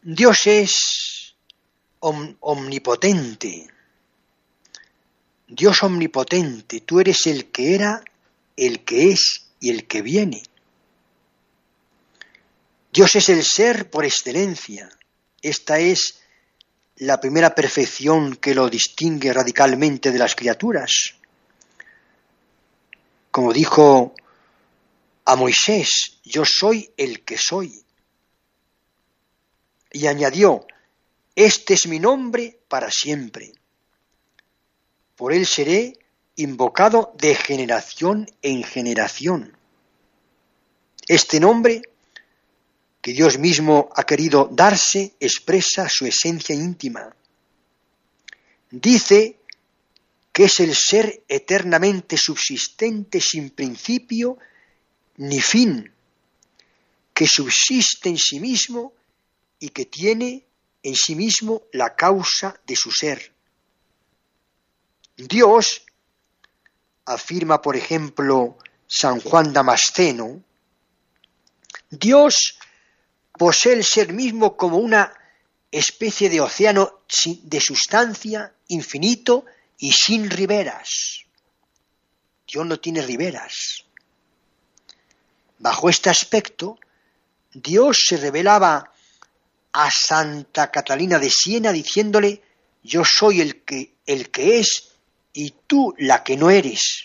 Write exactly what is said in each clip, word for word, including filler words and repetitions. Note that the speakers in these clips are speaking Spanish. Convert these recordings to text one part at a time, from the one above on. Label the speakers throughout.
Speaker 1: Dios es om- omnipotente. Dios omnipotente, tú eres el que era, el que es y el que viene. Dios es el ser por excelencia. Esta es la primera perfección que lo distingue radicalmente de las criaturas. Como dijo a Moisés, yo soy el que soy. Y añadió, este es mi nombre para siempre. Por él seré invocado de generación en generación. Este nombre que Dios mismo ha querido darse expresa su esencia íntima. Dice que es el ser eternamente subsistente sin principio ni fin, que subsiste en sí mismo y que tiene en sí mismo la causa de su ser. Dios, afirma por ejemplo San Juan Damasceno, Dios posee el ser mismo como una especie de océano de sustancia infinito y sin riberas. Dios no tiene riberas. Bajo este aspecto, Dios se revelaba a Santa Catalina de Siena diciéndole, yo soy el que, el que es y tú la que no eres.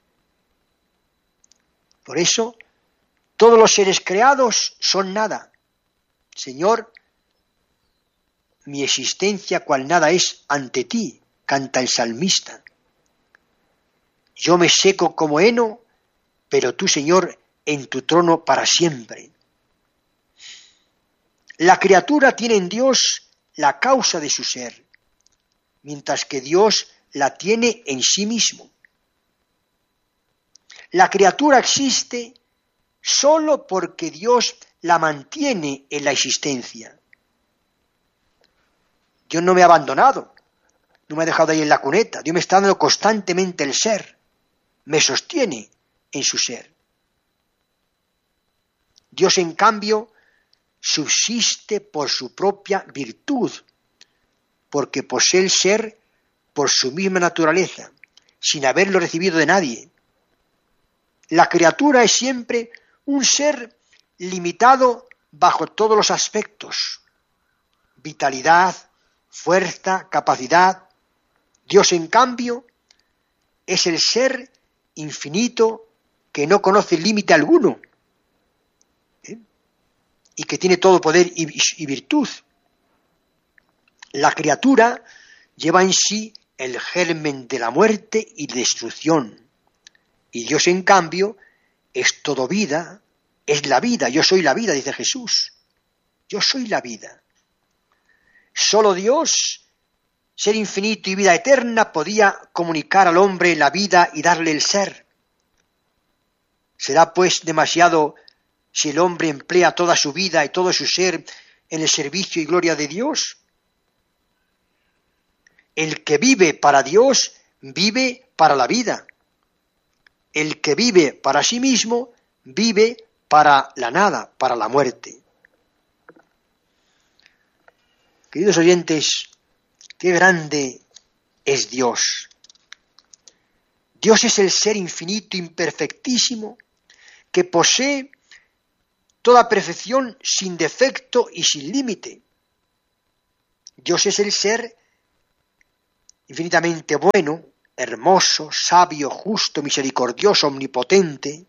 Speaker 1: Por eso, todos los seres creados son nada. Señor, mi existencia cual nada es ante ti, canta el salmista. Yo me seco como heno, pero tú, Señor, en tu trono para siempre. La criatura tiene en Dios la causa de su ser, mientras que Dios la tiene en sí mismo. La criatura existe solo porque Dios la mantiene en la existencia. Dios no me ha abandonado, no me ha dejado ahí en la cuneta, Dios me está dando constantemente el ser, me sostiene en su ser. Dios, en cambio, subsiste por su propia virtud, porque posee el ser por su misma naturaleza, sin haberlo recibido de nadie. La criatura es siempre un ser limitado bajo todos los aspectos, vitalidad, fuerza, capacidad. Dios, en cambio, es el ser infinito que no conoce límite alguno, ¿eh? y que tiene todo poder y, y virtud. La criatura lleva en sí el germen de la muerte y destrucción. Y Dios, en cambio, es todo vida, es la vida. Yo soy la vida, dice Jesús. Yo soy la vida. Solo Dios, ser infinito y vida eterna, podía comunicar al hombre la vida y darle el ser. ¿Será pues demasiado si el hombre emplea toda su vida y todo su ser en el servicio y gloria de Dios? El que vive para Dios, vive para la vida. El que vive para sí mismo, vive para la nada, para la muerte. Queridos oyentes, qué grande es Dios. Dios es el ser infinito, imperfectísimo, que posee toda perfección sin defecto y sin límite. Dios es el ser infinitamente bueno, hermoso, sabio, justo, misericordioso, omnipotente.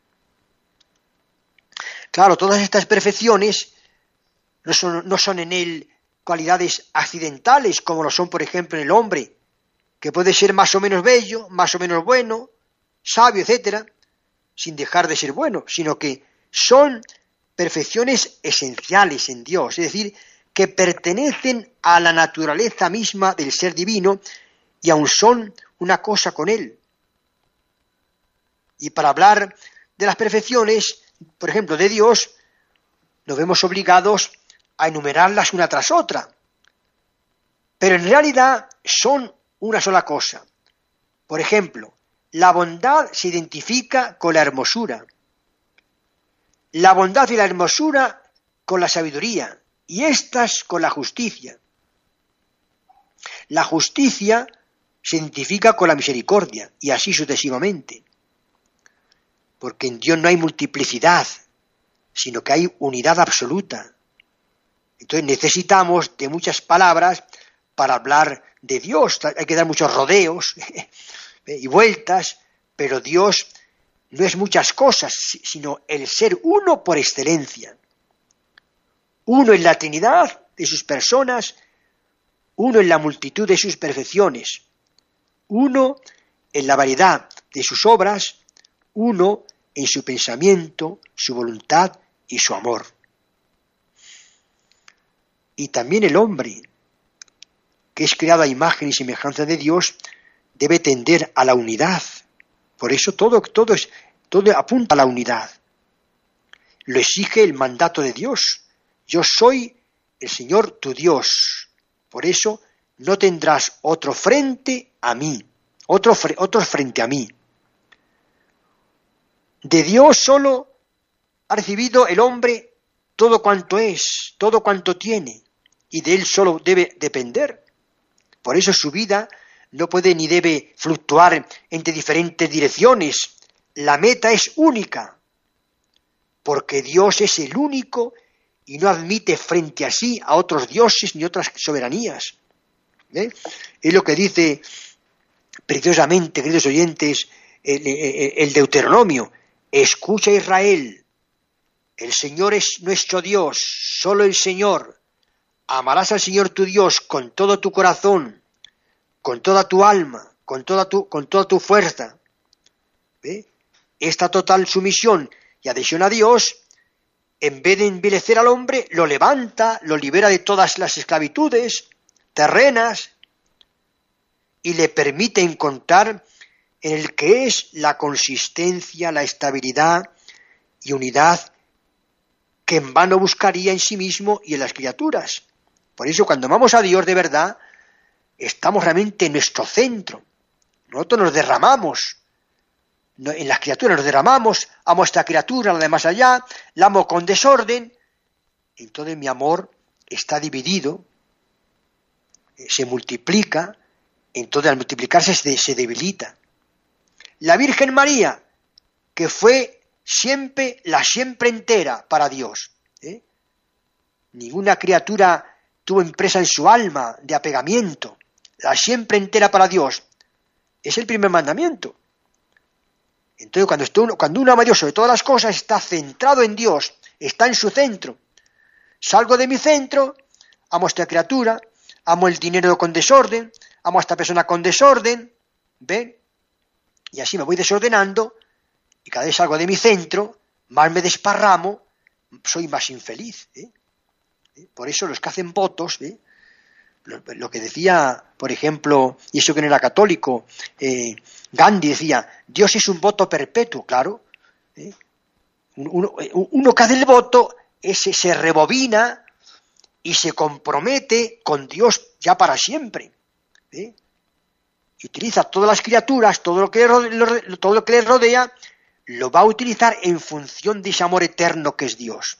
Speaker 1: Claro, todas estas perfecciones no son, no son en él cualidades accidentales, como lo son, por ejemplo, en el hombre, que puede ser más o menos bello, más o menos bueno, sabio, etcétera, sin dejar de ser bueno, sino que son perfecciones esenciales en Dios, es decir, que pertenecen a la naturaleza misma del ser divino y aún son una cosa con él. Y para hablar de las perfecciones, por ejemplo, de Dios, nos vemos obligados a enumerarlas una tras otra. Pero en realidad son una sola cosa. Por ejemplo, la bondad se identifica con la hermosura. La bondad y la hermosura con la sabiduría. y éstas con la justicia. La justicia se identifica con la misericordia, y así sucesivamente. Porque en Dios no hay multiplicidad, sino que hay unidad absoluta. Entonces necesitamos de muchas palabras para hablar de Dios. Hay que dar muchos rodeos y vueltas, pero Dios no es muchas cosas, sino el ser uno por excelencia. Uno en la Trinidad de sus personas, uno en la multitud de sus perfecciones, uno en la variedad de sus obras, uno en su pensamiento, su voluntad y su amor. Y también el hombre, que es creado a imagen y semejanza de Dios, debe tender a la unidad. Por eso todo, todo, es, todo apunta a la unidad. Lo exige el mandato de Dios. Yo soy el Señor tu Dios. Por eso no tendrás otro frente a mí, otro, otro frente a mí. De Dios solo ha recibido el hombre todo cuanto es, todo cuanto tiene, y de él solo debe depender. Por eso su vida no puede ni debe fluctuar entre diferentes direcciones. La meta es única, porque Dios es el único y no admite frente a sí a otros dioses ni otras soberanías. ¿Eh? Es lo que dice preciosamente, queridos oyentes, el, el, el Deuteronomio. Escucha, Israel, el Señor es nuestro Dios, solo el Señor. Amarás al Señor tu Dios con todo tu corazón, con toda tu alma, con toda tu, con toda tu fuerza. ¿Ve? Esta total sumisión y adhesión a Dios, en vez de envilecer al hombre, lo levanta, lo libera de todas las esclavitudes terrenas y le permite encontrar en el que es la consistencia, la estabilidad y unidad que en vano buscaría en sí mismo y en las criaturas. Por eso cuando amamos a Dios de verdad, estamos realmente en nuestro centro. Nosotros nos derramamos, en las criaturas nos derramamos, amo a esta criatura, la de más allá, la amo con desorden, entonces mi amor está dividido, se multiplica, entonces al multiplicarse se debilita. La Virgen María, que fue siempre la siempre entera para Dios. ¿eh? Ninguna criatura tuvo impresa en su alma de apegamiento. La siempre entera para Dios. Es el primer mandamiento. Entonces cuando, esto, cuando uno ama a Dios sobre todas las cosas, está centrado en Dios, está en su centro. Salgo de mi centro, amo a esta criatura, amo el dinero con desorden, amo a esta persona con desorden, ¿ven? Y así me voy desordenando, y cada vez salgo de mi centro, más me desparramo, soy más infeliz. ¿eh? Por eso los que hacen votos, ¿eh? lo, lo que decía, por ejemplo, y eso que no era católico, eh, Gandhi decía, Dios es un voto perpetuo, claro. ¿eh? Uno, uno que hace el voto, ese se rebobina y se compromete con Dios ya para siempre. ¿eh? Y utiliza todas las criaturas, todo lo que le rodea, todo lo que le rodea, lo va a utilizar en función de ese amor eterno que es Dios.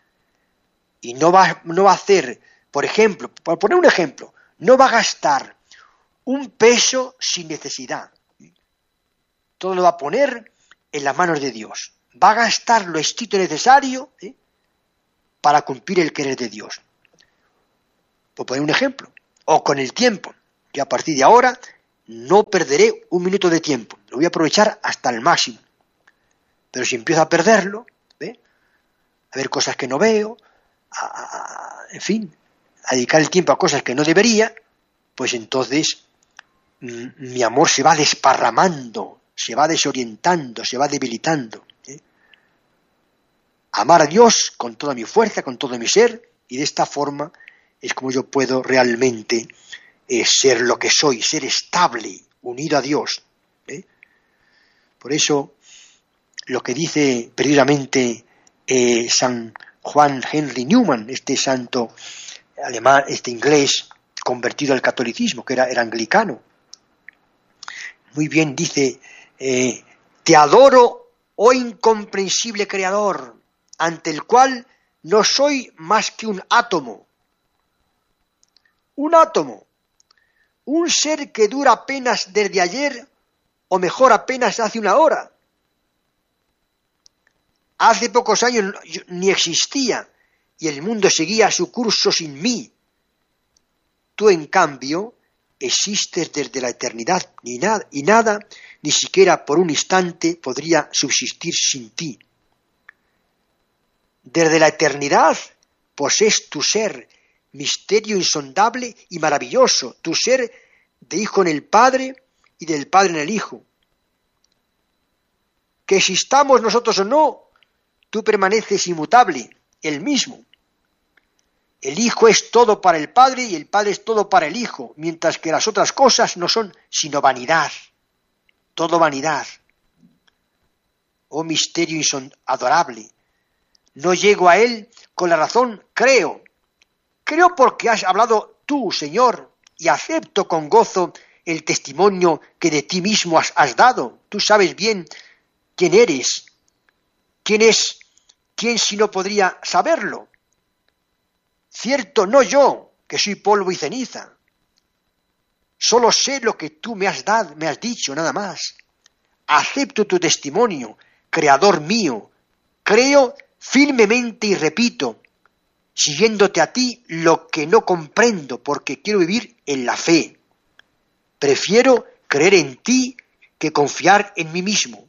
Speaker 1: Y no va, no va a hacer, por ejemplo, por poner un ejemplo, no va a gastar un peso sin necesidad. Todo lo va a poner en las manos de Dios. Va a gastar lo estricto necesario ¿eh? para cumplir el querer de Dios. Por poner un ejemplo. O con el tiempo. Que a partir de ahora no perderé un minuto de tiempo. Lo voy a aprovechar hasta el máximo. Pero si empiezo a perderlo, ¿ve? A ver cosas que no veo, a, a, en fin, a dedicar el tiempo a cosas que no debería, pues entonces m- mi amor se va desparramando, se va desorientando, se va debilitando. ¿eh? Amar a Dios con toda mi fuerza, con todo mi ser, y de esta forma es como yo puedo realmente eh, ser lo que soy, ser estable, unido a Dios. ¿eh? Por eso, lo que dice precisamente eh, San Juan Henry Newman, este santo alemán, este inglés convertido al catolicismo, que era, era anglicano, muy bien dice, eh, te adoro, oh incomprensible Creador, ante el cual no soy más que un átomo. Un átomo. Un ser que dura apenas desde ayer, o mejor apenas hace una hora. Hace pocos años ni existía y el mundo seguía su curso sin mí. Tú, en cambio, existes desde la eternidad y nada, y nada, ni siquiera por un instante, podría subsistir sin ti. Desde la eternidad posees tu ser, misterio insondable y maravilloso, tu ser de hijo en el Padre y del Padre en el Hijo. Que existamos nosotros o no, tú permaneces inmutable, el mismo. El Hijo es todo para el Padre y el Padre es todo para el Hijo, mientras que las otras cosas no son sino vanidad, todo vanidad. Oh misterio adorable, no llego a Él con la razón, creo. Creo porque has hablado tú, Señor, y acepto con gozo el testimonio que de ti mismo has, has dado. Tú sabes bien quién eres, quién es, quién si no podría saberlo. Cierto, no yo, que soy polvo y ceniza. Solo sé lo que tú me has dado, me has dicho, nada más. Acepto tu testimonio, Creador mío. Creo firmemente y repito, siguiéndote a ti, lo que no comprendo, porque quiero vivir en la fe. Prefiero creer en ti que confiar en mí mismo.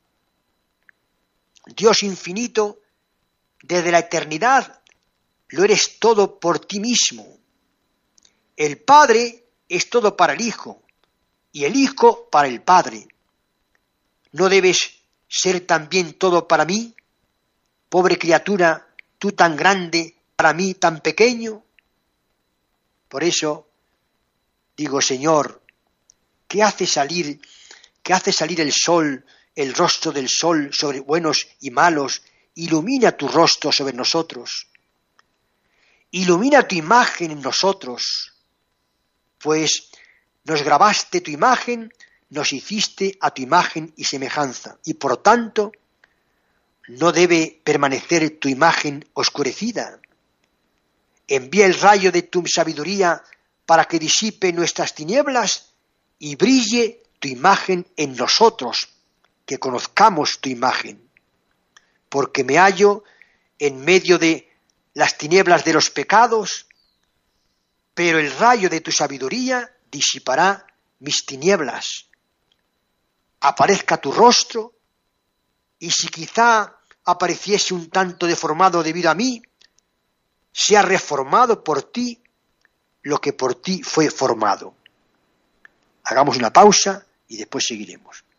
Speaker 1: Dios infinito, desde la eternidad, lo eres todo por ti mismo. El Padre es todo para el Hijo, y el Hijo para el Padre. ¿No debes ser también todo para mí? Pobre criatura, tú tan grande, para mí tan pequeño. Por eso digo, Señor, ¿qué hace salir, qué hace salir el sol, el rostro del sol sobre buenos y malos? Ilumina tu rostro sobre nosotros. Ilumina tu imagen en nosotros, pues nos grabaste tu imagen, nos hiciste a tu imagen y semejanza, y por tanto no debe permanecer tu imagen oscurecida. Envía el rayo de tu sabiduría para que disipe nuestras tinieblas y brille tu imagen en nosotros, que conozcamos tu imagen. Porque me hallo en medio de las tinieblas de los pecados, pero el rayo de tu sabiduría disipará mis tinieblas. Aparezca tu rostro, y si quizá apareciese un tanto deformado debido a mí, sea reformado por ti lo que por ti fue formado. Hagamos una pausa y después seguiremos.